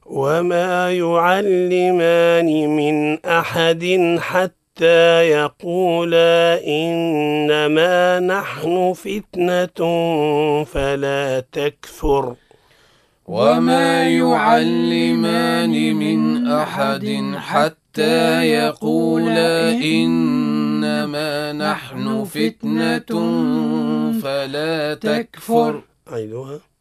وما يعلمان من أحد حتى يقولا إنما نحن فتنة فلا تكفر. وما يعلمان من أحد حتى يقولا إنما نحن فتنة فلا تكفر. عيدوها.